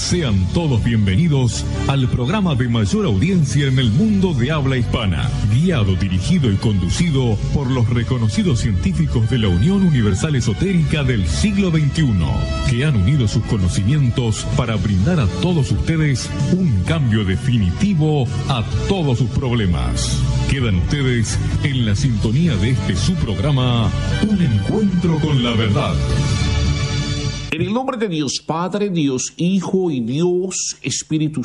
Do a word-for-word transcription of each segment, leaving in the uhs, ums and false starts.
Sean todos bienvenidos al programa de mayor audiencia en el mundo de habla hispana, guiado, dirigido y conducido por los reconocidos científicos de la Unión Universal Esotérica del siglo veintiuno, que han unido sus conocimientos para brindar a todos ustedes un cambio definitivo a todos sus problemas. Quedan ustedes en la sintonía de este su programa, Un Encuentro con la Verdad. En el nombre de Dios Padre, Dios Hijo y Dios Espíritu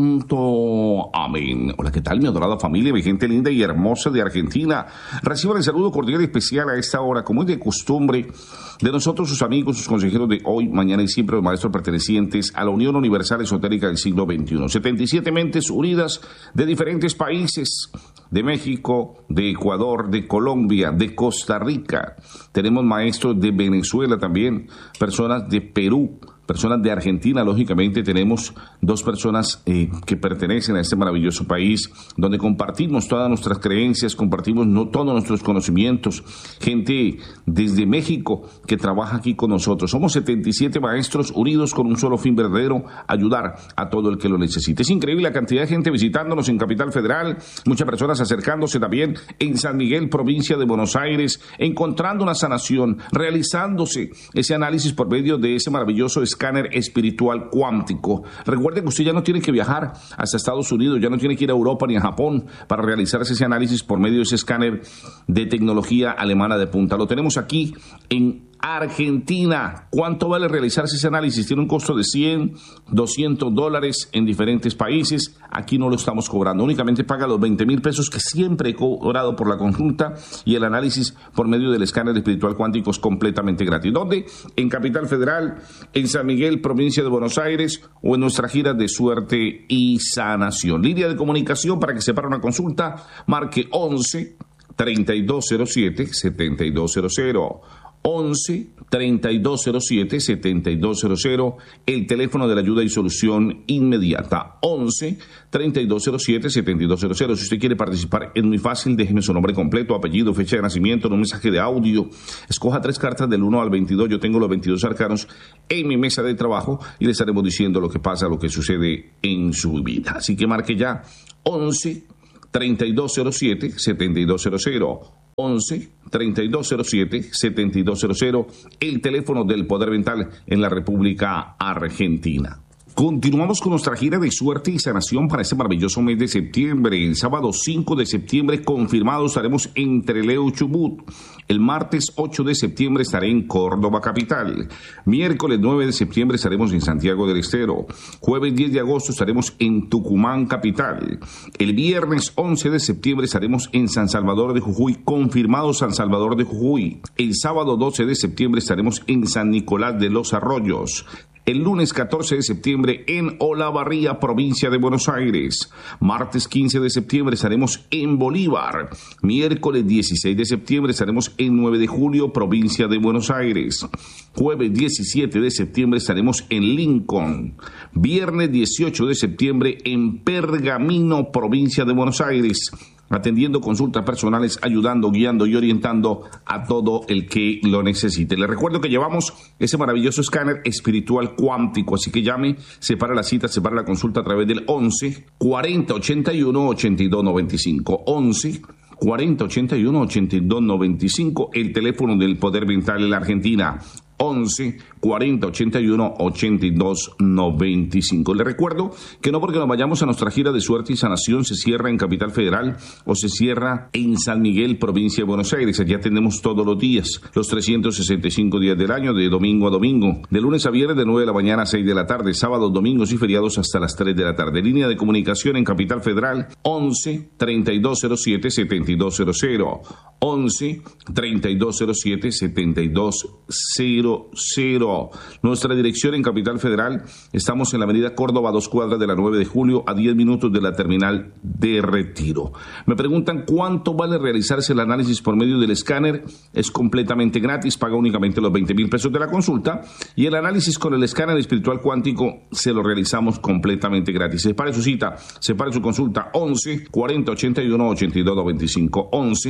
Santo. Amén. Hola, ¿qué tal, mi adorada familia, mi gente linda y hermosa de Argentina? Reciban el saludo cordial y especial a esta hora, como es de costumbre, de nosotros, sus amigos, sus consejeros de hoy, mañana y siempre, los maestros pertenecientes a la Unión Universal Esotérica del siglo veintiuno. setenta y siete mentes unidas de diferentes países, de México, de Ecuador, de Colombia, de Costa Rica. Tenemos maestros de Venezuela también, personas de Perú, personas de Argentina. Lógicamente tenemos dos personas eh, que pertenecen a este maravilloso país, donde compartimos todas nuestras creencias, compartimos no, todos nuestros conocimientos. Gente desde México que trabaja aquí con nosotros. Somos setenta y siete maestros unidos con un solo fin verdadero: ayudar a todo el que lo necesite. Es increíble la cantidad de gente visitándonos en Capital Federal, muchas personas acercándose también en San Miguel, provincia de Buenos Aires, encontrando una sanación, realizándose ese análisis por medio de ese maravilloso escáner espiritual cuántico. Recuerde que usted ya no tiene que viajar hasta Estados Unidos, ya no tiene que ir a Europa ni a Japón para realizar ese análisis por medio de ese escáner de tecnología alemana de punta. Lo tenemos aquí en Argentina. ¿Cuánto vale realizarse ese análisis? Tiene un costo de cien, doscientos dólares en diferentes países. Aquí no lo estamos cobrando. Únicamente paga los veinte mil pesos que siempre he cobrado por la consulta, y el análisis por medio del escáner espiritual cuántico es completamente gratis. ¿Dónde? En Capital Federal, en San Miguel, provincia de Buenos Aires, o en nuestra gira de suerte y sanación. Línea de comunicación para que se para una consulta. Marque once, treinta y dos cero siete, setenta y dos cero cero. once, treinta y dos cero siete, setenta y dos cero cero, el teléfono de la ayuda y solución inmediata. once, treinta y dos cero siete, setenta y dos cero cero. Si usted quiere participar, es muy fácil. Déjeme su nombre completo, apellido, fecha de nacimiento, en un mensaje de audio. Escoja tres cartas del uno al veintidós. Yo tengo los veintidós arcanos en mi mesa de trabajo y le estaremos diciendo lo que pasa, lo que sucede en su vida. Así que marque ya once, treinta y dos cero siete, setenta y dos cero cero. once, treinta y dos cero siete, setenta y dos cero cero, el teléfono del Poder Mental en la República Argentina. Continuamos con nuestra gira de suerte y sanación para este maravilloso mes de septiembre. El sábado cinco de septiembre, confirmado, estaremos en Trelew, Chubut. El martes ocho de septiembre estaré en Córdoba capital. Miércoles nueve de septiembre estaremos en Santiago del Estero. Jueves diez de agosto estaremos en Tucumán capital. El viernes once de septiembre estaremos en San Salvador de Jujuy, confirmado San Salvador de Jujuy. El sábado doce de septiembre estaremos en San Nicolás de los Arroyos. El lunes catorce de septiembre en Olavarría, provincia de Buenos Aires. Martes quince de septiembre estaremos en Bolívar. Miércoles dieciséis de septiembre estaremos en nueve de julio, provincia de Buenos Aires. Jueves diecisiete de septiembre estaremos en Lincoln. Viernes dieciocho de septiembre en Pergamino, provincia de Buenos Aires, atendiendo consultas personales, ayudando, guiando y orientando a todo el que lo necesite. Les recuerdo que llevamos ese maravilloso escáner espiritual cuántico, así que llame, separa la cita, separa la consulta a través del once, cuarenta, ochenta y uno, ochenta y dos noventa y cinco. once, cuarenta, ochenta y uno, ochenta y dos noventa y cinco, el teléfono del Poder Mental en la Argentina. once, cuarenta, ochenta y uno, ochenta y dos noventa y cinco. Le recuerdo que no porque nos vayamos a nuestra gira de suerte y sanación se cierra en Capital Federal o se cierra en San Miguel, provincia de Buenos Aires. Allí atendemos todos los días, los trescientos sesenta y cinco días del año, de domingo a domingo, de lunes a viernes de nueve de la mañana a seis de la tarde, sábados, domingos y feriados hasta las tres de la tarde. Línea de comunicación en Capital Federal once, treinta y dos cero siete, setenta y dos cero cero. once, treinta y dos cero siete, setenta y dos cero cero. Nuestra dirección en Capital Federal, estamos en la avenida Córdoba, dos cuadras de la nueve de julio, a diez minutos de la terminal de Retiro. Me preguntan cuánto vale realizarse el análisis por medio del escáner. Es completamente gratis, paga únicamente los veinte mil pesos de la consulta, y el análisis con el escáner espiritual cuántico se lo realizamos completamente gratis. Separe su cita, separe su consulta, once, cuarenta, ochenta y uno, ochenta y dos noventa y cinco, once,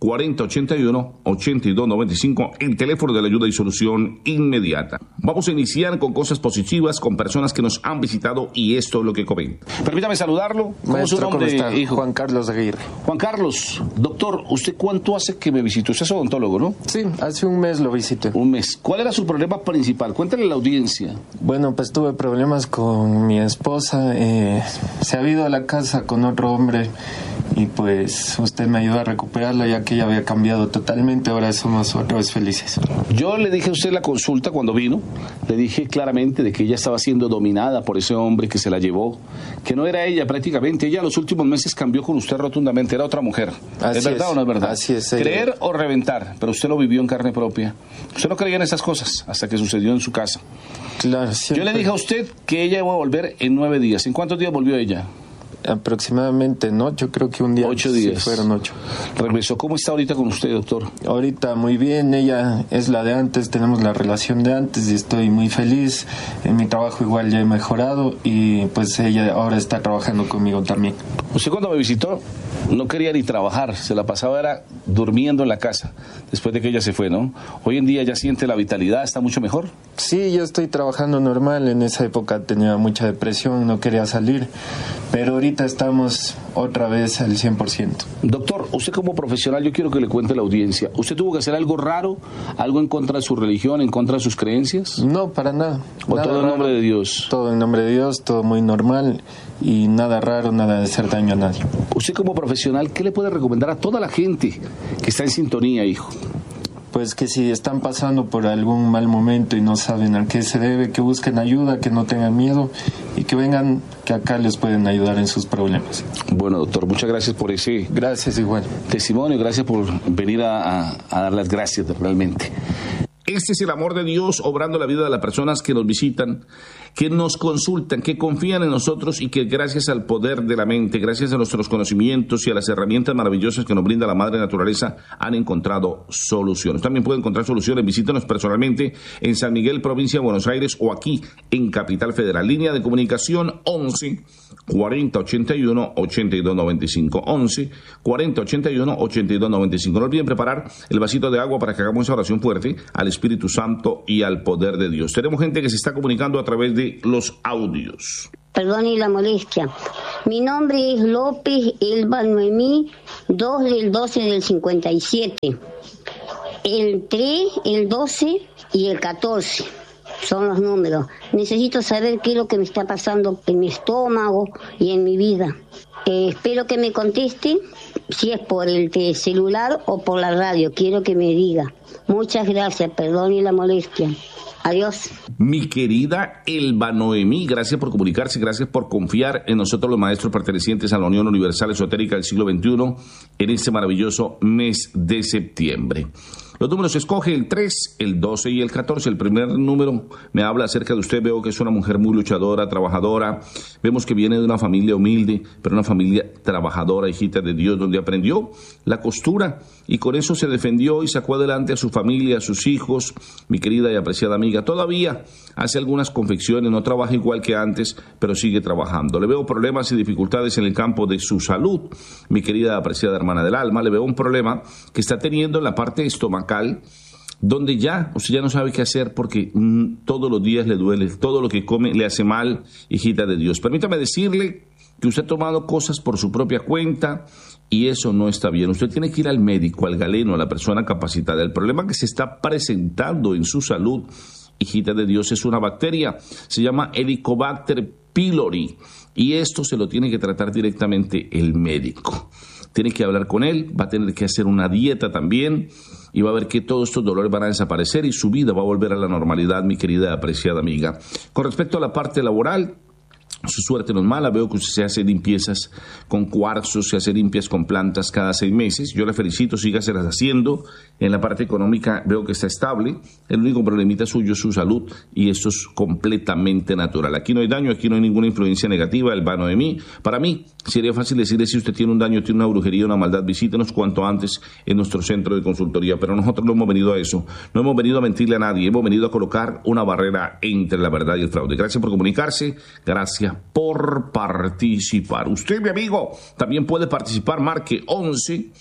cuarenta ochenta y uno, ochenta y dos noventa y cinco, el teléfono de la ayuda y solución inmediata. Vamos a iniciar con cosas positivas, con personas que nos han visitado y esto es lo que comenta. Permítame saludarlo. ¿Cómo es su nombre, ¿cómo está? hijo? Juan Carlos Aguirre. Juan Carlos, doctor, ¿usted cuánto hace que me visitó? Usted es odontólogo, ¿no? Sí, hace un mes lo visité. Un mes. ¿Cuál era su problema principal? Cuéntale a la audiencia. Bueno, pues tuve problemas con mi esposa. Eh, se ha ido a la casa con otro hombre y pues usted me ayudó a recuperarla ya que ella había cambiado totalmente. Ahora somos otra vez felices. Yo le dije a usted en la consulta cuando vino, le dije claramente de que ella estaba siendo dominada por ese hombre que se la llevó, que no era ella prácticamente. Ella los últimos meses cambió con usted rotundamente, era otra mujer. Así ¿Es verdad es, o no es verdad? Así es. Creer ella. o reventar, pero usted lo vivió en carne propia. Usted no creía en esas cosas hasta que sucedió en su casa. Claro, siempre. Yo le dije a usted que ella iba a volver en nueve días. ¿En cuántos días volvió ella? Aproximadamente en ocho, creo que un día. Ocho días. Sí, fueron ocho. Regresó. ¿Cómo está ahorita con usted, doctor? Ahorita muy bien, ella es la de antes, tenemos la relación de antes y estoy muy feliz. En mi trabajo igual ya he mejorado y pues ella ahora está trabajando conmigo también. Usted cuando me visitó no quería ni trabajar, se la pasaba era durmiendo en la casa, después de que ella se fue, ¿no? Hoy en día ya siente la vitalidad, ¿está mucho mejor? Sí, yo estoy trabajando normal, en esa época tenía mucha depresión, no quería salir, pero ahorita estamos otra vez al cien por ciento. Doctor, usted como profesional, yo quiero que le cuente a la audiencia, ¿usted tuvo que hacer algo raro, algo en contra de su religión, en contra de sus creencias? No, para nada. ¿O nada todo en raro. nombre de Dios? Todo en nombre de Dios, todo muy normal y nada raro, nada de hacer daño a nadie. Usted como profesional, ¿qué le puede recomendar a toda la gente que está en sintonía, hijo? Pues que si están pasando por algún mal momento y no saben a qué se debe, que busquen ayuda, que no tengan miedo y que vengan, que acá les pueden ayudar en sus problemas. Bueno, doctor, muchas gracias por ese Gracias igual. testimonio, gracias por venir a, a, a dar las gracias realmente. Este es el amor de Dios obrando la vida de las personas que nos visitan, que nos consultan, que confían en nosotros y que gracias al poder de la mente, gracias a nuestros conocimientos y a las herramientas maravillosas que nos brinda la Madre Naturaleza, han encontrado soluciones. También pueden encontrar soluciones. Visítanos personalmente en San Miguel, provincia de Buenos Aires, o aquí en Capital Federal. Línea de comunicación once, cuarenta ochenta y uno, ochenta y dos noventa y cinco. once, cuarenta ochenta y uno, ochenta y dos noventa y cinco. No olviden preparar el vasito de agua para que hagamos esa oración fuerte al Espíritu Santo y al poder de Dios. Tenemos gente que se está comunicando a través de los audios. Perdón y la molestia. Mi nombre es López Elba Noemí, dos del doce del cincuenta y siete. El tres, el doce y el catorce son los números. Necesito saber qué es lo que me está pasando en mi estómago y en mi vida. Eh, espero que me conteste si es por el celular o por la radio. Quiero que me diga. Muchas gracias, perdón y la molestia. Adiós. Mi querida Elba Noemí, gracias por comunicarse, gracias por confiar en nosotros los maestros pertenecientes a la Unión Universal Esotérica del siglo veintiuno en este maravilloso mes de septiembre. Los números escoge el tres, el doce y el catorce. El primer número me habla acerca de usted. Veo que es una mujer muy luchadora, trabajadora. Vemos que viene de una familia humilde, pero una familia trabajadora, hijita de Dios, donde aprendió la costura y con eso se defendió y sacó adelante a su familia, a sus hijos. Mi querida y apreciada amiga, todavía hace algunas confecciones, no trabaja igual que antes, pero sigue trabajando. Le veo problemas y dificultades en el campo de su salud. Mi querida y apreciada hermana del alma, le veo un problema que está teniendo en la parte estomacal, donde ya usted ya no sabe qué hacer porque mm, todos los días le duele, todo lo que come le hace mal, hijita de Dios. Permítame decirle que usted ha tomado cosas por su propia cuenta y eso no está bien. Usted tiene que ir al médico, al galeno, a la persona capacitada. El problema que se está presentando en su salud, hijita de Dios, es una bacteria, se llama Helicobacter pylori y esto se lo tiene que tratar directamente el médico. Tiene que hablar con él, va a tener que hacer una dieta también y va a ver que todos estos dolores van a desaparecer y su vida va a volver a la normalidad, mi querida apreciada amiga. Con respecto a la parte laboral, su suerte no es mala. Veo que usted se hace limpiezas con cuarzo, se hace limpias con plantas cada seis meses. Yo le felicito, sígase las haciendo. En la parte económica veo que está estable. El único problemita suyo es su salud y esto es completamente natural. Aquí no hay daño, aquí no hay ninguna influencia negativa. El vano de mí. Para mí sería fácil decirle si usted tiene un daño, tiene una brujería, una maldad, visítenos cuanto antes en nuestro centro de consultoría. Pero nosotros no hemos venido a eso. No hemos venido a mentirle a nadie. Hemos venido a colocar una barrera entre la verdad y el fraude. Gracias por comunicarse. Gracias por participar. Usted, mi amigo, también puede participar. Marque once,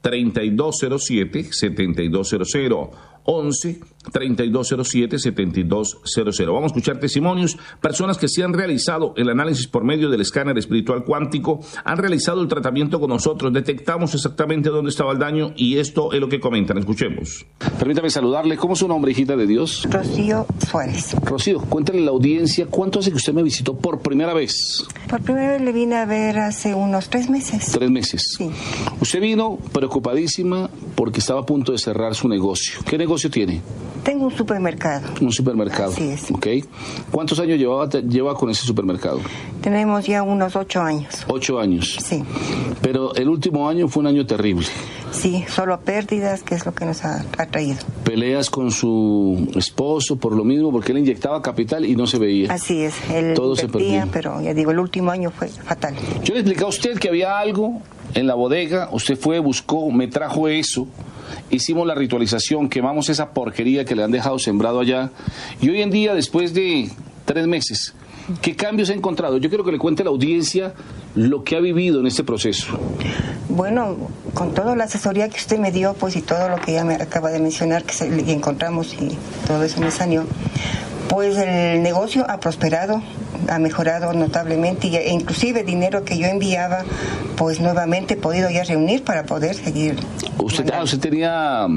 treinta y dos cero siete, setenta y dos cero cero. once, treinta y dos cero siete, setenta y dos cero cero. Vamos a escuchar testimonios, personas que se han realizado el análisis por medio del escáner espiritual cuántico, han realizado el tratamiento con nosotros, detectamos exactamente dónde estaba el daño y esto es lo que comentan. Escuchemos. Permítame saludarle. ¿Cómo es su nombre, hijita de Dios? Rocío Suárez. Rocío, cuéntale a la audiencia, ¿cuánto hace que usted me visitó por primera vez? Por primera vez le vine a ver hace unos tres meses. Tres meses. Sí. Usted vino preocupadísima porque estaba a punto de cerrar su negocio. ¿Qué negocio tiene? Tengo un supermercado. Un supermercado. Así es. Ok. ¿Cuántos años llevaba, lleva con ese supermercado? Tenemos ya unos ocho años. Ocho años. Sí. Pero el último año fue un año terrible. Sí, solo pérdidas, que es lo que nos ha, ha traído. Peleas con su esposo por lo mismo, porque él inyectaba capital y no se veía. Así es. Él Todo se invertía, perdía. pero ya digo, el último año fue fatal. Yo le expliqué a usted que había algo en la bodega, usted fue, buscó, me trajo eso. Hicimos la ritualización, quemamos esa porquería que le han dejado sembrado allá. Y hoy en día, después de tres meses, ¿qué cambios ha encontrado? Yo quiero que le cuente a la audiencia lo que ha vivido en este proceso. Bueno, con toda la asesoría que usted me dio, pues y todo lo que ya me acaba de mencionar, que, se, que encontramos y todo eso me saneó, pues el negocio ha prosperado, ha mejorado notablemente e inclusive dinero que yo enviaba, pues nuevamente he podido ya reunir para poder seguir. Usted, ah, usted tenía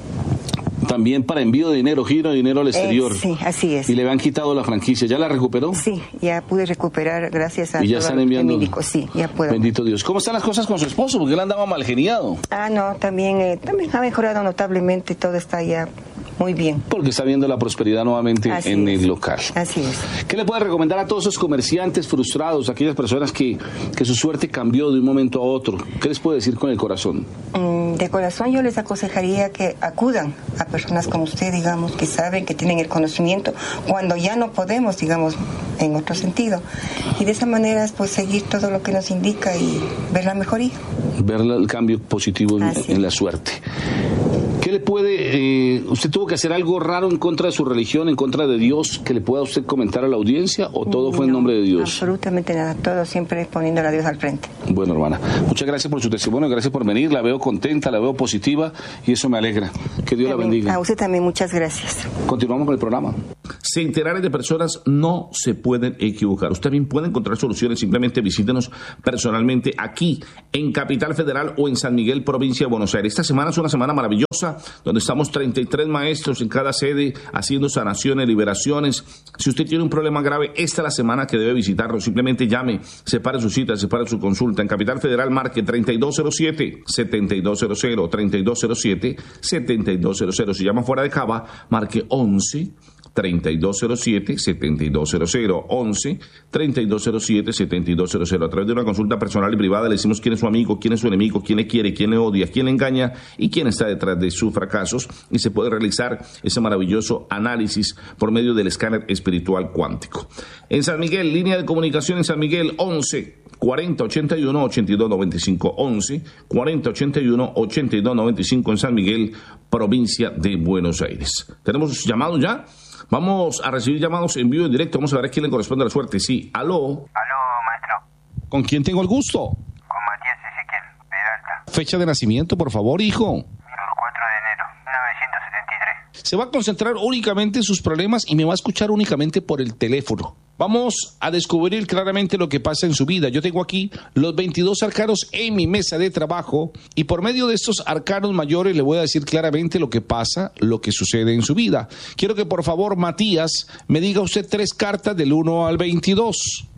también para envío de dinero, giro de dinero al exterior. Eh, sí, así es. Y le habían quitado la franquicia, ¿ya la recuperó? Sí, ya pude recuperar gracias a y ya están enviando. Médicos. Sí, ya puedo. Bendito Dios. ¿Cómo están las cosas con su esposo? Porque él andaba mal geniado. Ah, no, también, eh, también ha mejorado notablemente, todo está ya muy bien. Porque está viendo la prosperidad nuevamente Así en es. el local. Así es. ¿Qué le puede recomendar a todos esos comerciantes frustrados, aquellas personas que, que su suerte cambió de un momento a otro? ¿Qué les puede decir con el corazón? Mm, de corazón yo les aconsejaría que acudan a personas como usted, digamos, que saben, que tienen el conocimiento, cuando ya no podemos, digamos, en otro sentido. Y de esa manera, pues, seguir todo lo que nos indica y ver la mejoría. Ver el cambio positivo en, en la suerte. ¿Qué le puede, eh, usted tuvo que hacer algo raro en contra de su religión, en contra de Dios, que le pueda usted comentar a la audiencia, o todo fue en No, nombre de Dios? Absolutamente nada, todo siempre poniendo a Dios al frente. Bueno, hermana, muchas gracias por su testimonio, gracias por venir, la veo contenta, la veo positiva y eso me alegra. Que Dios también, la bendiga. A usted también, muchas gracias. Continuamos con el programa. Centenares de personas no se pueden equivocar. Usted también puede encontrar soluciones, simplemente visítenos personalmente aquí en Capital Federal o en San Miguel, provincia de Buenos Aires. Esta semana es una semana maravillosa, donde estamos treinta y tres maestros en cada sede haciendo sanaciones, liberaciones. Si usted tiene un problema grave, esta es la semana que debe visitarnos. Simplemente llame, separe su cita, separe su consulta. En Capital Federal marque treinta y dos cero siete, setenta y dos cero cero, treinta y dos cero siete, setenta y dos cero cero. Si llama fuera de Cava, marque once, treinta y dos cero siete, setenta y dos cero cero, once, treinta y dos cero siete, setenta y dos cero cero. A través de una consulta personal y privada le decimos quién es su amigo, quién es su enemigo, quién le quiere, quién le odia, quién le engaña y quién está detrás de sus fracasos, y se puede realizar ese maravilloso análisis por medio del escáner espiritual cuántico. En San Miguel, línea de comunicación en San Miguel, once, cuarenta, ochenta y uno, ochenta y dos noventa y cinco, once, cuarenta, ochenta y uno, ochenta y dos noventa y cinco en San Miguel, provincia de Buenos Aires. ¿Tenemos llamados ya? Vamos a recibir llamados en vivo y directo. Vamos a ver a quién le corresponde la suerte. Sí, aló. Aló, maestro. ¿Con quién tengo el gusto? Con Matías Ezequiel, Peralta. Fecha de nacimiento, por favor, hijo. cuatro de enero, mil novecientos setenta y tres. Se va a concentrar únicamente en sus problemas y me va a escuchar únicamente por el teléfono. Vamos a descubrir claramente lo que pasa en su vida. Yo tengo aquí los veintidós arcanos en mi mesa de trabajo y por medio de estos arcanos mayores le voy a decir claramente lo que pasa, lo que sucede en su vida. Quiero que por favor, Matías, me diga usted tres cartas del uno al veintidós.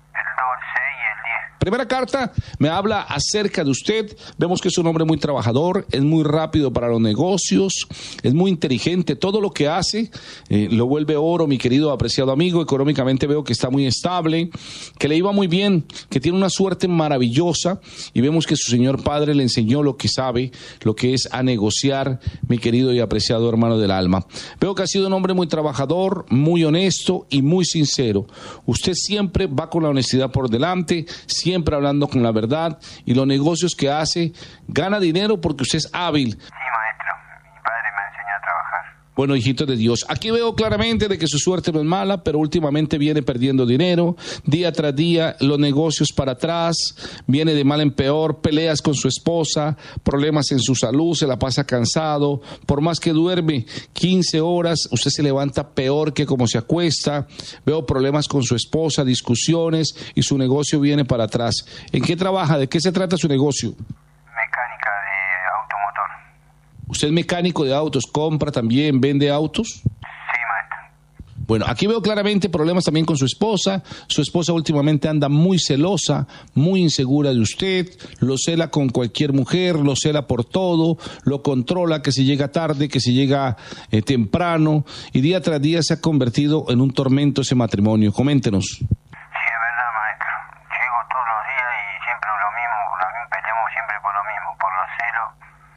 Primera carta me habla acerca de usted. Vemos que es un hombre muy trabajador, es muy rápido para los negocios, es muy inteligente. Todo lo que hace eh, lo vuelve oro, mi querido apreciado amigo. Económicamente veo que está muy estable, que le iba muy bien, que tiene una suerte maravillosa. Y vemos que su señor padre le enseñó lo que sabe, lo que es a negociar, mi querido y apreciado hermano del alma. Veo que ha sido un hombre muy trabajador, muy honesto y muy sincero. Usted siempre va con la honestidad por delante, siempre Siempre hablando con la verdad, y los negocios que hace, gana dinero porque usted es hábil. Sí, maestro. Mi padre me enseñó a trabajar. Bueno, hijito de Dios, aquí veo claramente de que su suerte no es mala, pero últimamente viene perdiendo dinero, día tras día, los negocios para atrás, viene de mal en peor, peleas con su esposa, problemas en su salud, se la pasa cansado, por más que duerme quince horas, usted se levanta peor que como se acuesta, veo problemas con su esposa, discusiones y su negocio viene para atrás. ¿En qué trabaja? ¿De qué se trata su negocio? Mecánica de automotor. ¿Usted es mecánico de autos? ¿Compra también? ¿Vende autos? Sí, maestro. Bueno, aquí veo claramente problemas también con su esposa. Su esposa últimamente anda muy celosa, muy insegura de usted. Lo cela con cualquier mujer, lo cela por todo, lo controla, que si llega tarde, que si llega eh, temprano. Y día tras día se ha convertido en un tormento ese matrimonio. Coméntenos. Sí, es verdad, maestro. Llego todos los días y siempre lo mismo, lo mismo, peleamos siempre por lo mismo, por los celos.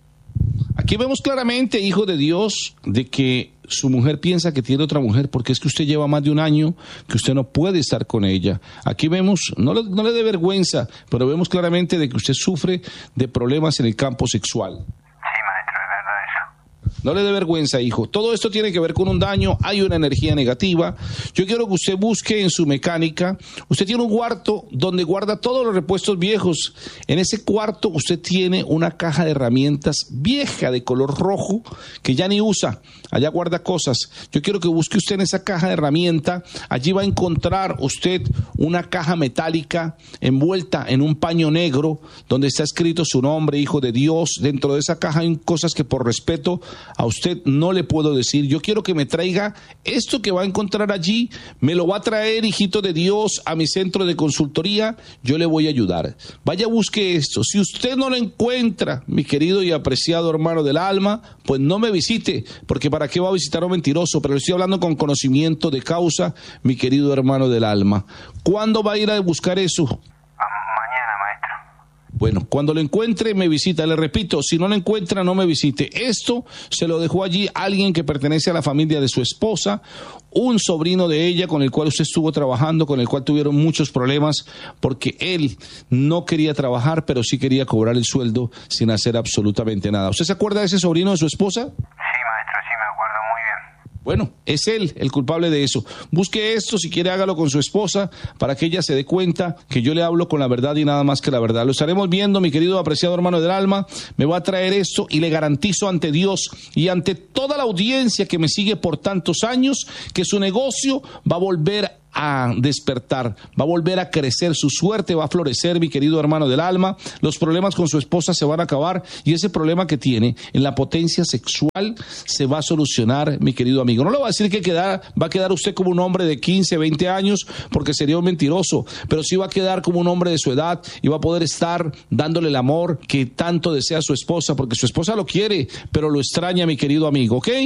Aquí vemos claramente, hijo de Dios, de que su mujer piensa que tiene otra mujer porque es que usted lleva más de un año que usted no puede estar con ella. Aquí vemos, no le, no le dé vergüenza, pero vemos claramente de que usted sufre de problemas en el campo sexual. Sí, maestro, es verdad eso. No le dé vergüenza, hijo. Todo esto tiene que ver con un daño, hay una energía negativa. Yo quiero que usted busque en su mecánica. Usted tiene un cuarto donde guarda todos los repuestos viejos. En ese cuarto usted tiene una caja de herramientas vieja de color rojo que ya ni usa. Allá guarda cosas. Yo quiero que busque usted en esa caja de herramienta. Allí va a encontrar usted una caja metálica envuelta en un paño negro donde está escrito su nombre, hijo de Dios. Dentro de esa caja hay cosas que por respeto a usted no le puedo decir. Yo quiero que me traiga esto que va a encontrar allí. Me lo va a traer, hijito de Dios, a mi centro de consultoría. Yo le voy a ayudar. Vaya, busque esto. Si usted no lo encuentra, mi querido y apreciado hermano del alma, pues no me visite, porque ¿para qué va a visitar a un mentiroso? Pero le estoy hablando con conocimiento de causa, mi querido hermano del alma. ¿Cuándo va a ir a buscar eso? Mañana, maestro. Bueno, cuando lo encuentre me visita. Le repito, si no lo encuentra no me visite. Esto se lo dejó allí alguien que pertenece a la familia de su esposa, un sobrino de ella con el cual usted estuvo trabajando, con el cual tuvieron muchos problemas porque él no quería trabajar, pero sí quería cobrar el sueldo sin hacer absolutamente nada. ¿Usted se acuerda de ese sobrino de su esposa? Sí, maestro, sí me acuerdo muy bien. Bueno, es él el culpable de eso. Busque esto, si quiere hágalo con su esposa para que ella se dé cuenta que yo le hablo con la verdad y nada más que la verdad. Lo estaremos viendo, mi querido apreciado hermano del alma. Me va a traer esto y le garantizo ante Dios y ante toda la audiencia que me sigue por tantos años que su negocio va a volver a despertar, va a volver a crecer, su suerte va a florecer, mi querido hermano del alma. Los problemas con su esposa se van a acabar y ese problema que tiene en la potencia sexual se va a solucionar, mi querido amigo. No le voy a decir que queda, va a quedar usted como un hombre de quince, veinte años porque sería un mentiroso, pero sí va a quedar como un hombre de su edad y va a poder estar dándole el amor que tanto desea su esposa, porque su esposa lo quiere, pero lo extraña, mi querido amigo, ¿ok?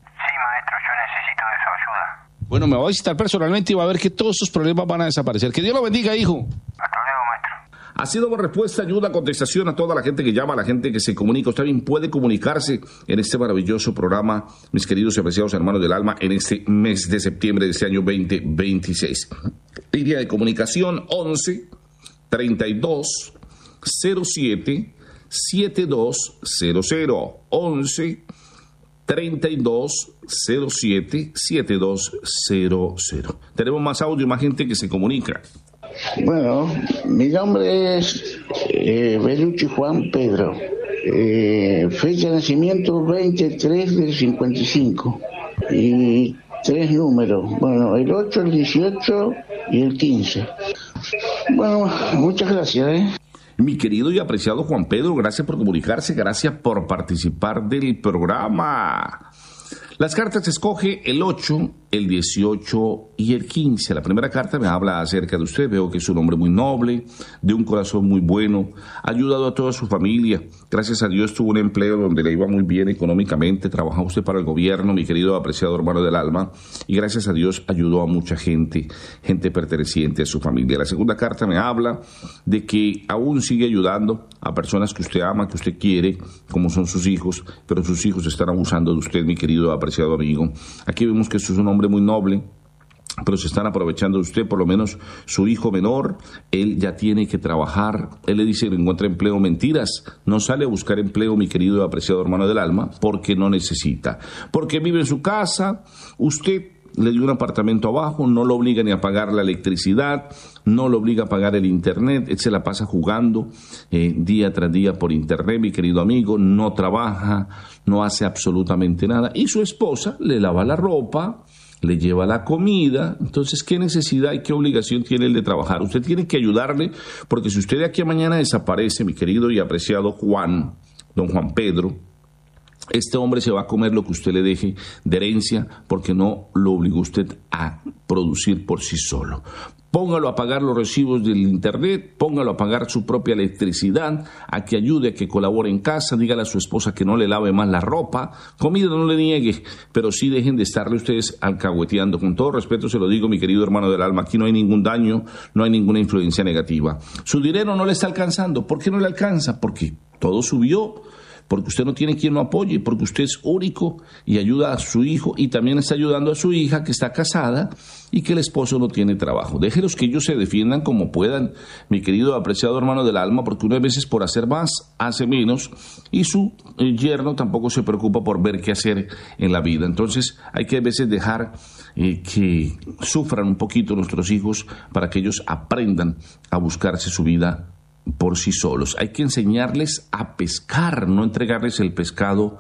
Bueno, me va a visitar personalmente y va a ver que todos sus problemas van a desaparecer. Que Dios lo bendiga, hijo. Hasta luego, maestro. Ha sido por respuesta, ayuda, contestación a toda la gente que llama, a la gente que se comunica. Usted también puede comunicarse en este maravilloso programa, mis queridos y apreciados hermanos del alma, en este mes de septiembre de este año veinte veintiséis. Línea de comunicación once, treinta y dos, cero siete, setenta y dos cero cero. once, treinta y dos, cero siete, setenta y dos cero cero. Tenemos más audio, más gente que se comunica. Bueno, mi nombre es eh, Belucci Juan Pedro. Eh, fecha de nacimiento veintitrés del cincuenta y cinco. Y tres números. Bueno, el ocho, el dieciocho y el quince. Bueno, muchas gracias, ¿eh? Mi querido y apreciado Juan Pedro, gracias por comunicarse, gracias por participar del programa. Las cartas se escoge el ocho, el dieciocho y el quince. La primera carta me habla acerca de usted. Veo que es un hombre muy noble, de un corazón muy bueno, ha ayudado a toda su familia. Gracias a Dios tuvo un empleo donde le iba muy bien económicamente. Trabajaba usted para el gobierno, mi querido apreciado hermano del alma. Y gracias a Dios ayudó a mucha gente, gente perteneciente a su familia. La segunda carta me habla de que aún sigue ayudando a personas que usted ama, que usted quiere, como son sus hijos, pero sus hijos están abusando de usted, mi querido apreciado amigo. Aquí vemos que usted es un hombre muy noble, pero se están aprovechando de usted. Por lo menos su hijo menor, él ya tiene que trabajar. Él le dice que encuentra empleo. Mentiras, no sale a buscar empleo, mi querido y apreciado hermano del alma, porque no necesita, porque vive en su casa. Usted le dio un apartamento abajo, no lo obliga ni a pagar la electricidad, no lo obliga a pagar el internet. Él se la pasa jugando eh, día tras día por internet, mi querido amigo, no trabaja, no hace absolutamente nada, y su esposa le lava la ropa, le lleva la comida. Entonces, ¿qué necesidad y qué obligación tiene él de trabajar? Usted tiene que ayudarle, porque si usted de aquí a mañana desaparece, mi querido y apreciado Juan, don Juan Pedro, este hombre se va a comer lo que usted le deje de herencia, porque no lo obligó usted a producir por sí solo. Póngalo a pagar los recibos del internet, póngalo a pagar su propia electricidad, a que ayude, a que colabore en casa, dígale a su esposa que no le lave más la ropa, comida no le niegue, pero sí dejen de estarle ustedes alcahueteando. Con todo respeto se lo digo, mi querido hermano del alma, aquí no hay ningún daño, no hay ninguna influencia negativa. Su dinero no le está alcanzando. ¿Por qué no le alcanza? Porque todo subió, porque usted no tiene quien lo apoye, porque usted es único y ayuda a su hijo, y también está ayudando a su hija que está casada y que el esposo no tiene trabajo. Déjelos que ellos se defiendan como puedan, mi querido apreciado hermano del alma, porque unas veces por hacer más hace menos, y su eh, yerno tampoco se preocupa por ver qué hacer en la vida. Entonces hay que a veces dejar eh, que sufran un poquito nuestros hijos para que ellos aprendan a buscarse su vida por sí solos. Hay que enseñarles a pescar, no entregarles el pescado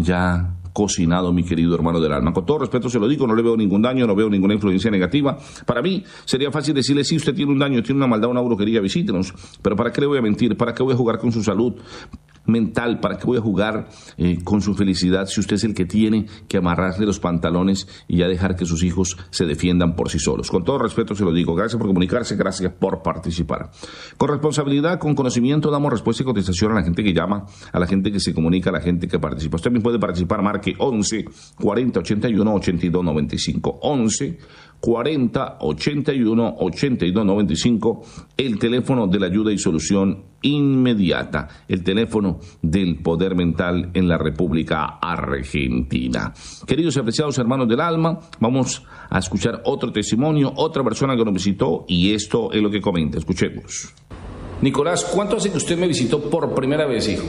ya cocinado, mi querido hermano del alma. Con todo respeto se lo digo, no le veo ningún daño, no veo ninguna influencia negativa. Para mí sería fácil decirle, sí, usted tiene un daño, tiene una maldad, una brujería, visítenos. Pero ¿para qué le voy a mentir? ¿Para qué voy a jugar con su salud mental? ¿Para qué voy a jugar eh, con su felicidad si usted es el que tiene que amarrarle los pantalones y ya dejar que sus hijos se defiendan por sí solos? Con todo respeto se lo digo. Gracias por comunicarse, gracias por participar. Con responsabilidad, con conocimiento, damos respuesta y contestación a la gente que llama, a la gente que se comunica, a la gente que participa. Usted también puede participar, marque once cuarenta ochenta y uno ochenta y dos noventa y cinco. once cuarenta ochenta y uno ochenta y dos noventa y cinco, el teléfono de la ayuda y solución inmediata, el teléfono del poder mental en la República Argentina. Queridos y apreciados hermanos del alma, vamos a escuchar otro testimonio, otra persona que nos visitó, y esto es lo que comenta. Escuchemos. Nicolás, ¿cuánto hace que usted me visitó por primera vez, hijo?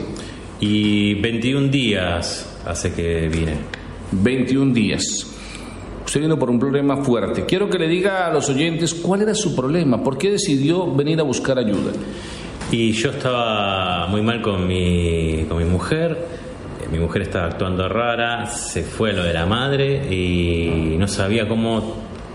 Y veintiún días hace que vine. veintiún días. Usted vino por un problema fuerte. Quiero que le diga a los oyentes cuál era su problema, por qué decidió venir a buscar ayuda. Y yo estaba muy mal con mi, con mi mujer. Mi mujer estaba actuando rara, se fue a lo de la madre y no sabía cómo,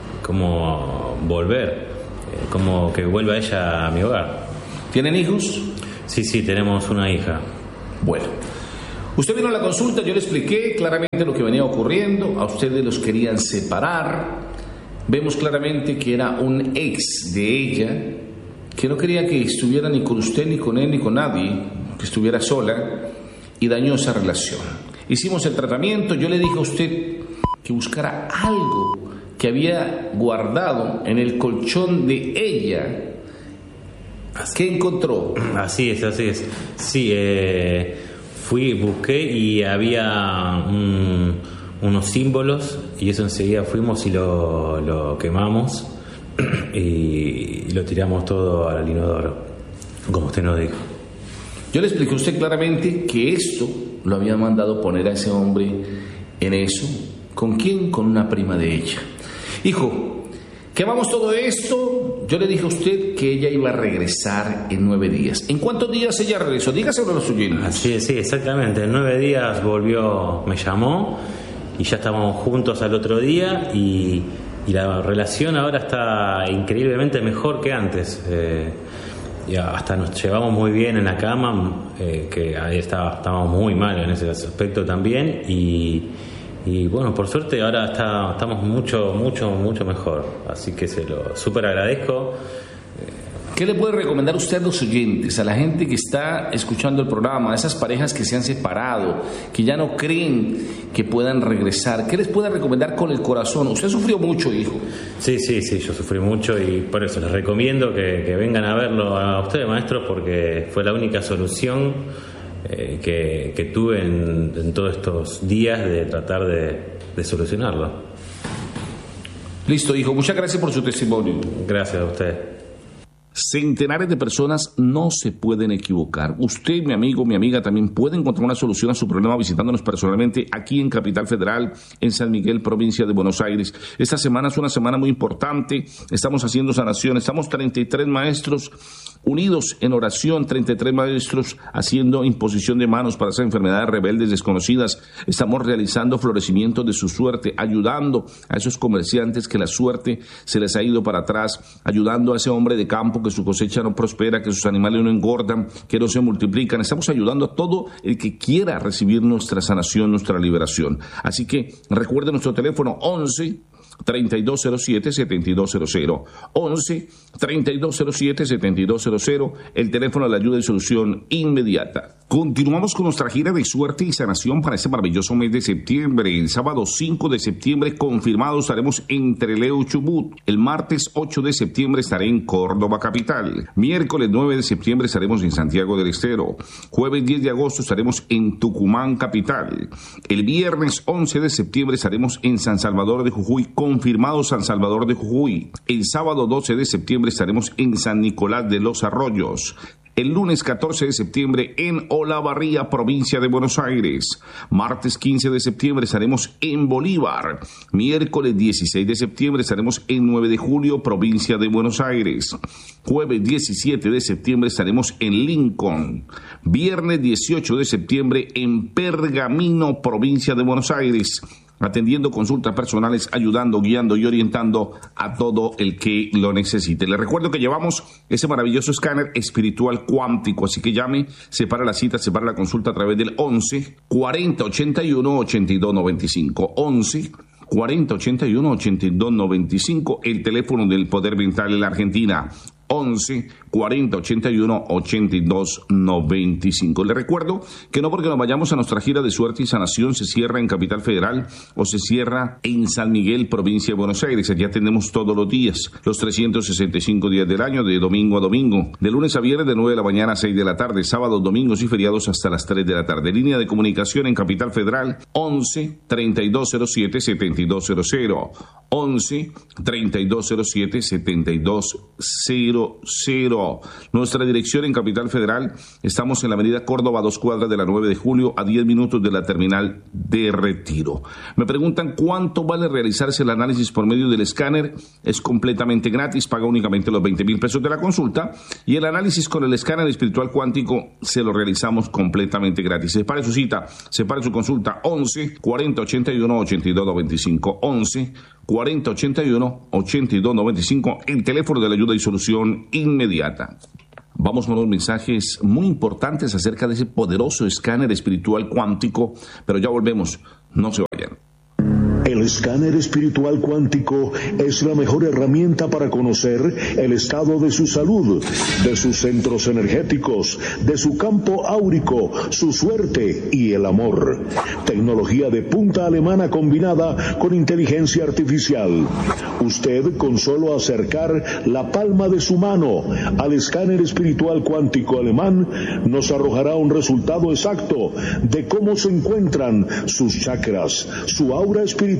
cómo volver, cómo que vuelva ella a mi hogar. ¿Tienen hijos? Sí, sí, tenemos una hija. Bueno, usted vino a la consulta, yo le expliqué claramente lo que venía ocurriendo, a ustedes los querían separar, vemos claramente que era un ex de ella, que no quería que estuviera ni con usted, ni con él, ni con nadie, que estuviera sola, y dañó esa relación. Hicimos el tratamiento, yo le dije a usted que buscara algo que había guardado en el colchón de ella. ¿Qué encontró? Así es, así es. Sí, eh, fui, busqué y había un, unos símbolos, y eso enseguida fuimos y lo, lo quemamos y, y lo tiramos todo al inodoro, como usted nos dijo. Yo le expliqué a usted claramente que esto lo había mandado poner a ese hombre en eso. ¿Con quién? Con una prima de ella. Hijo, quemamos todo esto. Yo le dije a usted que ella iba a regresar en nueve días. ¿En cuántos días ella regresó? Dígaselo a los oyentes. Así es, sí, exactamente. En nueve días volvió, me llamó y ya estábamos juntos al otro día, y, y la relación ahora está increíblemente mejor que antes. Eh, y hasta nos llevamos muy bien en la cama, eh, que ahí estaba, estábamos muy mal en ese aspecto también, y, y bueno, por suerte ahora está, estamos mucho, mucho, mucho mejor, así que se lo súper agradezco. ¿Qué le puede recomendar usted a los oyentes, a la gente que está escuchando el programa, a esas parejas que se han separado, que ya no creen que puedan regresar? ¿Qué les puede recomendar con el corazón? Usted sufrió mucho, hijo. Sí, sí, sí, yo sufrí mucho, y por eso les recomiendo que, que vengan a verlo a ustedes, maestros, porque fue la única solución eh, que, que tuve en, en todos estos días de tratar de, de solucionarlo. Listo, hijo. Muchas gracias por su testimonio. Gracias a usted. Centenares de personas no se pueden equivocar. Usted, mi amigo, mi amiga, también puede encontrar una solución a su problema visitándonos personalmente aquí en Capital Federal, en San Miguel, provincia de Buenos Aires. Esta semana es una semana muy importante. Estamos haciendo sanación. Estamos treinta y tres maestros unidos en oración, treinta y tres maestros haciendo imposición de manos para esas enfermedades rebeldes desconocidas. Estamos realizando florecimiento de su suerte, ayudando a esos comerciantes que la suerte se les ha ido para atrás, ayudando a ese hombre de campo que su cosecha no prospera, que sus animales no engordan, que no se multiplican. Estamos ayudando a todo el que quiera recibir nuestra sanación, nuestra liberación. Así que recuerde nuestro teléfono once, treinta y dos cero siete, setenta y dos cero cero. once, treinta y dos cero siete, setenta y dos cero cero, el teléfono de la ayuda y solución inmediata. Continuamos con nuestra gira de suerte y sanación para este maravilloso mes de septiembre. El sábado cinco de septiembre confirmado estaremos en Trelew, Chubut. El martes ocho de septiembre estaré en Córdoba capital. Miércoles nueve de septiembre estaremos en Santiago del Estero. Jueves diez de agosto estaremos en Tucumán capital. El viernes once de septiembre estaremos en San Salvador de Jujuy, confirmado San Salvador de Jujuy. El sábado doce de septiembre estaremos en San Nicolás de los Arroyos. El lunes catorce de septiembre en Olavarría, provincia de Buenos Aires. Martes quince de septiembre estaremos en Bolívar. Miércoles dieciséis de septiembre estaremos en nueve de julio, provincia de Buenos Aires. Jueves diecisiete de septiembre estaremos en Lincoln. Viernes dieciocho de septiembre en Pergamino, provincia de Buenos Aires, atendiendo consultas personales, ayudando, guiando y orientando a todo el que lo necesite. Les recuerdo que llevamos ese maravilloso escáner espiritual cuántico, así que llame, separa la cita, separa la consulta a través del once, cuarenta, ochenta y uno, ochenta y dos noventa y cinco. once, cuarenta, ochenta y uno, ochenta y dos noventa y cinco, el teléfono del Poder Mental en la Argentina. once, cuarenta, ochenta y uno, ochenta y dos noventa y cinco. Les recuerdo que no porque nos vayamos a nuestra gira de suerte y sanación se cierra en Capital Federal o se cierra en San Miguel, provincia de Buenos Aires. Allá tenemos todos los días, los trescientos sesenta y cinco días del año, de domingo a domingo, de lunes a viernes de nueve de la mañana a seis de la tarde, sábados, domingos y feriados hasta las tres de la tarde. Línea de comunicación en Capital Federal once, treinta y dos cero siete, setenta y dos cero cero. once, treinta y dos cero siete, setenta y dos cero cero. Nuestra dirección en Capital Federal, estamos en la avenida Córdoba, dos cuadras de la nueve de julio, a diez minutos de la terminal de Retiro. Me preguntan cuánto vale realizarse el análisis por medio del escáner. Es completamente gratis, paga únicamente los veinte mil pesos de la consulta, y el análisis con el escáner espiritual cuántico se lo realizamos completamente gratis. Separe su cita, separe su consulta, once, cuarenta, ochenta y uno, ochenta y dos noventa y cinco. once, cuarenta, ochenta y uno, ochenta y dos noventa y cinco, el teléfono de la ayuda y solución inmediata. Vamos con unos mensajes muy importantes acerca de ese poderoso escáner espiritual cuántico, pero ya volvemos, no se vayan. El escáner espiritual cuántico es la mejor herramienta para conocer el estado de su salud, de sus centros energéticos, de su campo áurico, su suerte y el amor. Tecnología de punta alemana combinada con inteligencia artificial. Usted, con solo acercar la palma de su mano al escáner espiritual cuántico alemán, nos arrojará un resultado exacto de cómo se encuentran sus chakras, su aura espiritual,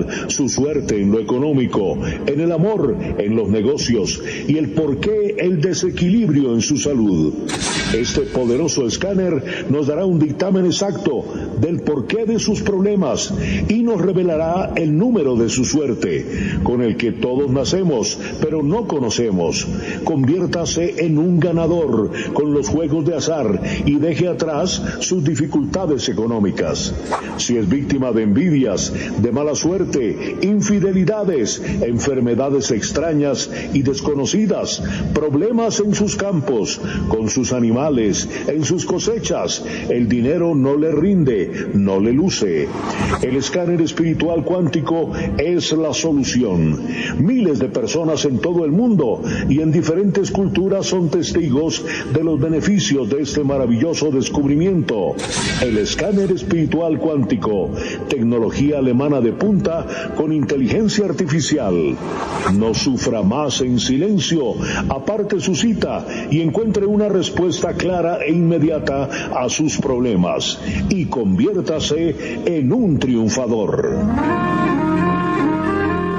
su suerte en lo económico, en el amor, en los negocios y el porqué el desequilibrio en su salud. Este poderoso escáner nos dará un dictamen exacto del porqué de sus problemas y nos revelará el número de su suerte, con el que todos nacemos, pero no conocemos. Conviértase en un ganador con los juegos de azar y deje atrás sus dificultades económicas. Si es víctima de envidias, de mala suerte, infidelidades, enfermedades extrañas y desconocidas, problemas en sus campos, con sus animales, en sus cosechas, el dinero no le rinde, no le luce. El escáner espiritual cuántico es la solución. Miles de personas en todo el mundo y en diferentes culturas son testigos de los beneficios de este maravilloso descubrimiento. El escáner espiritual cuántico, tecnología alemana de punta con inteligencia artificial. No sufra más en silencio, aparte su cita y encuentre una respuesta clara e inmediata a sus problemas y conviértase en un triunfador.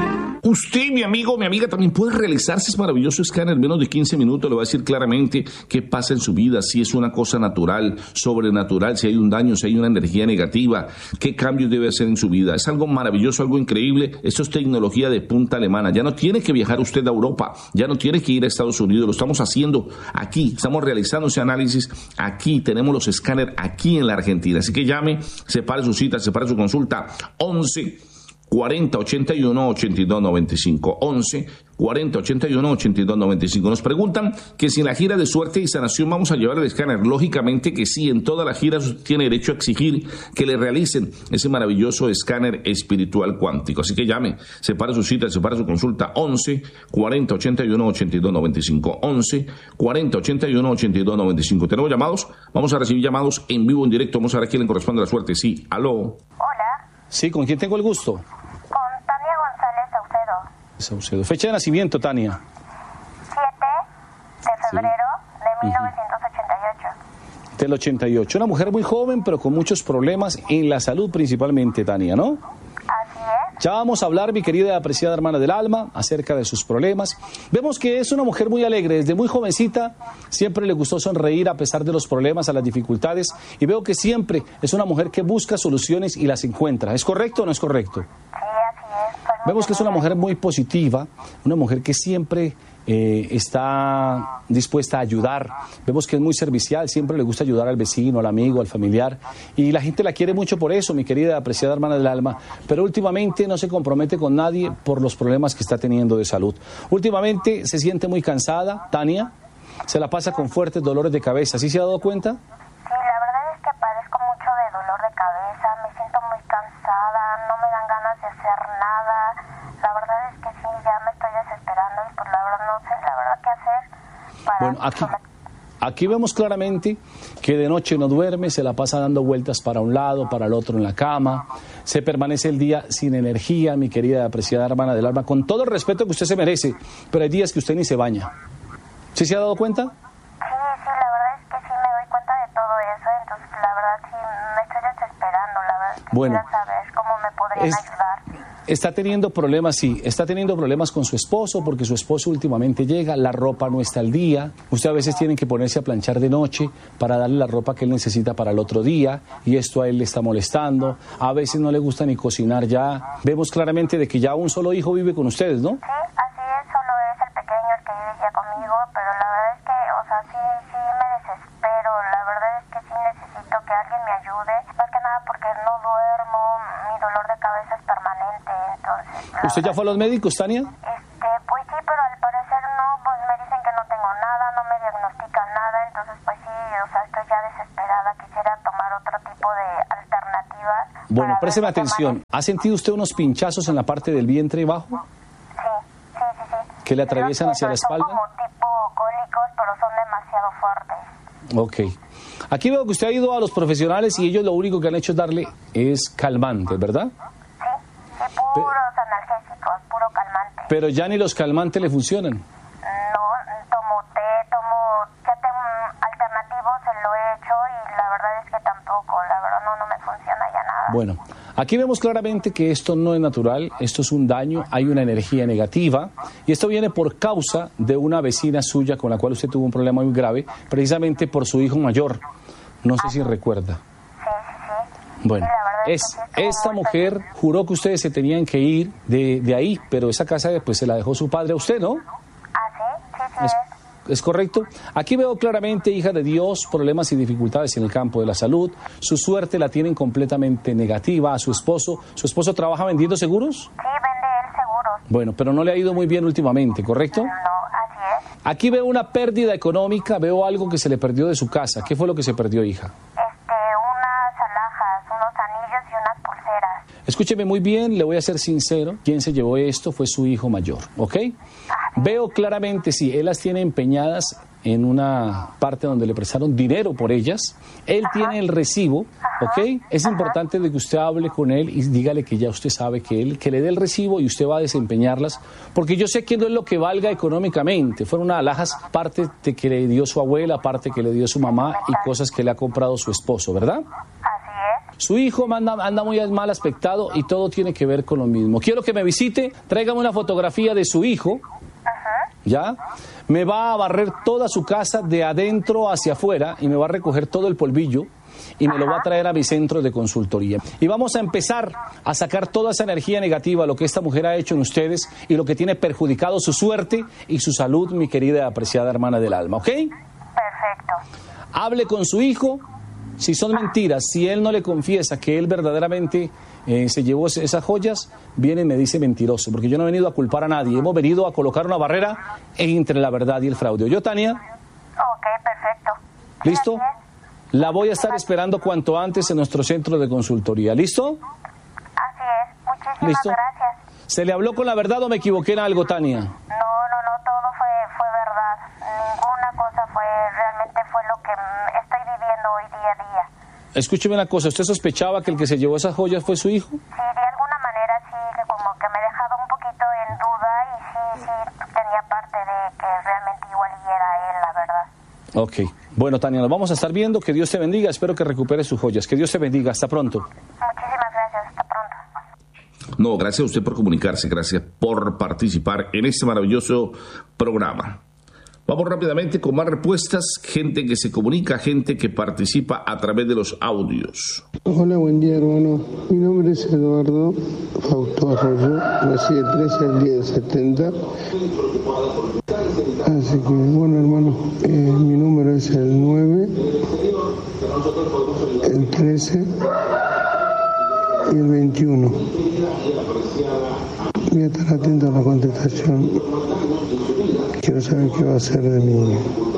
Usted, mi amigo, mi amiga, también puede realizarse ese maravilloso escáner en menos de quince minutos. Le va a decir claramente qué pasa en su vida, si es una cosa natural, sobrenatural, si hay un daño, si hay una energía negativa, qué cambios debe hacer en su vida. Es algo maravilloso, algo increíble. Esto es tecnología de punta alemana. Ya no tiene que viajar usted a Europa, ya no tiene que ir a Estados Unidos. Lo estamos haciendo aquí, estamos realizando ese análisis aquí. Tenemos los escáneres aquí en la Argentina. Así que llame, separe su cita, separe su consulta. once cuarenta ochenta y uno ochenta y dos noventa y cinco. once cuarenta ochenta y uno ochenta y dos noventa y cinco. Nos preguntan que si en la gira de suerte y sanación vamos a llevar el escáner. Lógicamente que sí, en toda la gira tiene derecho a exigir que le realicen ese maravilloso escáner espiritual cuántico. Así que llame, separe su cita, separe su consulta. once cuarenta ochenta y uno ochenta y dos noventa y cinco. once cuarenta ochenta y uno ochenta y dos noventa y cinco. ¿Tenemos llamados? Vamos a recibir llamados en vivo, en directo. Vamos a ver a quién le corresponde la suerte. Sí, aló. Hola. Sí, ¿con quién tengo el gusto? Saucedo. Fecha de nacimiento, Tania. siete de febrero sí. de mil novecientos ochenta y ocho. Del ochenta y ocho. Una mujer muy joven, pero con muchos problemas en la salud principalmente, Tania, ¿no? Así es. Ya vamos a hablar, mi querida y apreciada hermana del alma, acerca de sus problemas. Vemos que es una mujer muy alegre. Desde muy jovencita siempre le gustó sonreír a pesar de los problemas, a las dificultades. Y veo que siempre es una mujer que busca soluciones y las encuentra. ¿Es correcto o no es correcto? Vemos que es una mujer muy positiva, una mujer que siempre eh, está dispuesta a ayudar. Vemos que es muy servicial, siempre le gusta ayudar al vecino, al amigo, al familiar. Y la gente la quiere mucho por eso, mi querida apreciada hermana del alma. Pero últimamente no se compromete con nadie por los problemas que está teniendo de salud. Últimamente se siente muy cansada, Tania. Se la pasa con fuertes dolores de cabeza. ¿Sí se ha dado cuenta? Sí, la verdad es que padezco mucho de dolor de cabeza. Me siento muy cansada, no me dan ganas de hacer nada. La verdad es que sí, ya me estoy desesperando y pues la verdad no sé, la verdad qué hacer para... Bueno, aquí, aquí vemos claramente que de noche no duerme, se la pasa dando vueltas para un lado, para el otro en la cama, se permanece el día sin energía, mi querida apreciada hermana del alma, con todo el respeto que usted se merece, pero hay días que usted ni se baña. ¿Sí se ha dado cuenta? Sí, sí, la verdad es que sí me doy cuenta de todo eso, entonces la verdad sí me estoy desesperando, la verdad quisiera bueno, saber cómo me podrían es... ayudar. Está teniendo problemas, sí, está teniendo problemas con su esposo porque su esposo últimamente llega, la ropa no está al día, usted a veces tiene que ponerse a planchar de noche para darle la ropa que él necesita para el otro día y esto a él le está molestando, a veces no le gusta ni cocinar ya, vemos claramente de que ya un solo hijo vive con ustedes, ¿no? Sí, así es, solo es el pequeño el que vive ya conmigo, pero la verdad es que, o sea, sí, sí me desespero, la verdad es que sí necesito que alguien me ayude, más que nada porque no duermo, mi dolor de cabeza es permanente. Entonces, ¿usted ya fue a los médicos, Tania? Este, pues sí, pero al parecer no, pues me dicen que no tengo nada, no me diagnostican nada, entonces pues sí, o sea, estoy ya desesperada, quisiera tomar otro tipo de alternativas. Bueno, présteme atención, ¿ha sentido usted unos pinchazos en la parte del vientre bajo? Sí, sí, sí, sí. ¿Que le atraviesan hacia la espalda? Son como tipo cólicos, pero son demasiado fuertes. Ok. Aquí veo que usted ha ido a los profesionales y ellos lo único que han hecho es darle es calmante, ¿verdad? Puros analgésicos, puro calmante. Pero ya ni los calmantes le funcionan. No, tomo té, tomo ya tengo alternativos, lo he hecho y la verdad es que tampoco, la verdad no, no me funciona ya nada. Bueno, aquí vemos claramente que esto no es natural, esto es un daño, hay una energía negativa y esto viene por causa de una vecina suya con la cual usted tuvo un problema muy grave, precisamente por su hijo mayor. No sé si recuerda. Sí, sí, sí. Bueno. Es, esta mujer juró que ustedes se tenían que ir de, de ahí, pero esa casa pues se la dejó su padre a usted, ¿no? Ah, sí, sí, sí. Es, ¿Es correcto? Aquí veo claramente, hija de Dios, problemas y dificultades en el campo de la salud. Su suerte la tienen completamente negativa a su esposo. ¿Su esposo trabaja vendiendo seguros? Sí, vende él seguros. Bueno, pero no le ha ido muy bien últimamente, ¿correcto? No, así es. Aquí veo una pérdida económica, veo algo que se le perdió de su casa. ¿Qué fue lo que se perdió, hija? Escúcheme muy bien, le voy a ser sincero, quien se llevó esto fue su hijo mayor, ¿ok? Veo claramente, sí, él las tiene empeñadas en una parte donde le prestaron dinero por ellas, él tiene el recibo, ¿ok? Es importante de que usted hable con él y dígale que ya usted sabe que él, que le dé el recibo y usted va a desempeñarlas, porque yo sé que no es lo que valga económicamente, fueron unas alhajas, parte de que le dio su abuela, parte que le dio su mamá y cosas que le ha comprado su esposo, ¿verdad? Así es. Su hijo anda, anda muy mal aspectado y todo tiene que ver con lo mismo. Quiero que me visite, tráigame una fotografía de su hijo, ¿ya? Me va a barrer toda su casa de adentro hacia afuera y me va a recoger todo el polvillo y me lo va a traer a mi centro de consultoría. Y vamos a empezar a sacar toda esa energía negativa, lo que esta mujer ha hecho en ustedes y lo que tiene perjudicado su suerte y su salud, mi querida y apreciada hermana del alma, ¿ok? Perfecto. Hable con su hijo. Si son mentiras, si él no le confiesa que él verdaderamente eh, se llevó esas joyas, viene y me dice mentiroso, porque yo no he venido a culpar a nadie, hemos venido a colocar una barrera entre la verdad y el fraude. ¿Yo, Tania? Ok, perfecto. ¿Listo? La voy a estar esperando cuanto antes en nuestro centro de consultoría. ¿Listo? Así es. Muchísimas ¿Listo? gracias. ¿Se le habló con la verdad o me equivoqué en algo, Tania? No, no, no, todo fue, fue verdad. Ninguna cosa fue, realmente fue lo que mm, estoy viviendo hoy día a día. Escúcheme una cosa, ¿usted sospechaba que el que se llevó esas joyas fue su hijo? Sí, de alguna manera sí, que como que me dejaba un poquito en duda y sí, sí, tenía parte de que realmente igual y era él, la verdad. Ok. Bueno, Tania, nos vamos a estar viendo. Que Dios te bendiga. Espero que recupere sus joyas. Que Dios te bendiga. Hasta pronto. Muchísimas gracias. Hasta pronto. No, gracias a usted por comunicarse. Gracias por participar en este maravilloso programa. Vamos rápidamente con más respuestas. Gente que se comunica, gente que participa a través de los audios. Hola, buen día, hermano. Mi nombre es Eduardo Fausto Arroyo. Nací el trece del diez del setenta. Así que, bueno, hermano, eh, mi número es el nueve, el trece y el veintiuno. Voy a estar atento a la contestación. Quiero saber qué va a hacer de mí.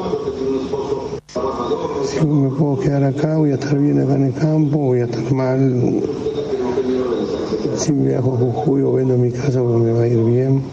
Si me puedo quedar acá, voy a estar bien acá en el campo, voy a estar mal. Si me viajo a Jujuy o vendo mi casa, pues me va a ir bien.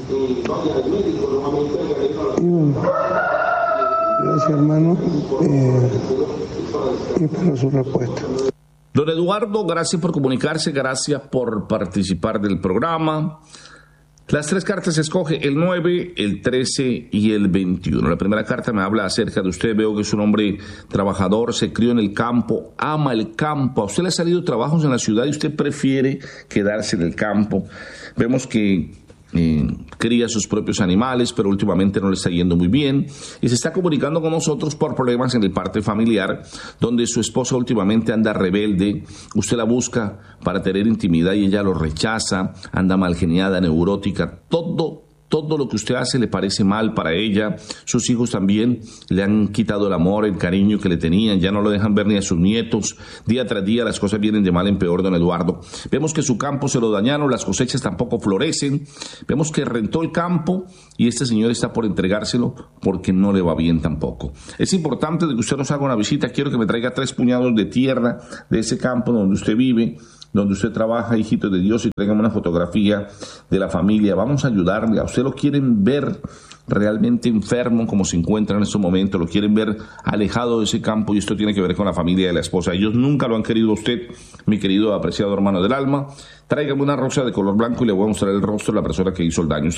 Y bueno, gracias, hermano, eh, y espero su respuesta. Don Eduardo, gracias por comunicarse, gracias por participar del programa. Las tres cartas se escoge el nueve, el trece y el veintiuno. La primera carta me habla acerca de usted. Veo que es un hombre trabajador, se crió en el campo, ama el campo. A usted le han salido trabajos en la ciudad y usted prefiere quedarse en el campo. Vemos que eh, cría sus propios animales, pero últimamente no le está yendo muy bien. Y se está comunicando con nosotros por problemas en el parte familiar, donde su esposa últimamente anda rebelde. Usted la busca para tener intimidad y ella lo rechaza, anda mal geniada, neurótica, todo, todo lo que usted hace le parece mal para ella. Sus hijos también le han quitado el amor, el cariño que le tenían, ya no lo dejan ver ni a sus nietos. Día tras día las cosas vienen de mal en peor, don Eduardo. Vemos que su campo se lo dañaron, las cosechas tampoco florecen. Vemos que rentó el campo y este señor está por entregárselo porque no le va bien tampoco. Es importante de que usted nos haga una visita. Quiero que me traiga tres puñados de tierra de ese campo donde usted vive, donde usted trabaja, hijito de Dios, y traigan una fotografía de la familia. Vamos a ayudarle. A usted lo quieren ver realmente enfermo como se encuentra en estos momentos, lo quieren ver alejado de ese campo, y esto tiene que ver con la familia de la esposa. Ellos nunca lo han querido a usted, mi querido apreciado hermano del alma. Tráigame una rosa de color blanco y le voy a mostrar el rostro de la persona que hizo el daño.